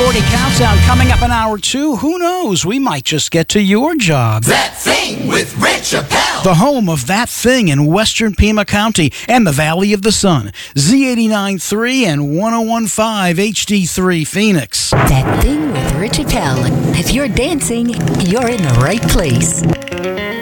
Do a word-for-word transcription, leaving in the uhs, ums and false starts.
forty Countdown coming up in hour two. Who knows? We might just get to your job. That Thing with Rich Appel. The home of That Thing in western Pima County and the Valley of the Sun. Z eighty-nine point three and one oh one point five H D three Phoenix. That Thing with Rich Appel. If you're dancing, you're in the right place.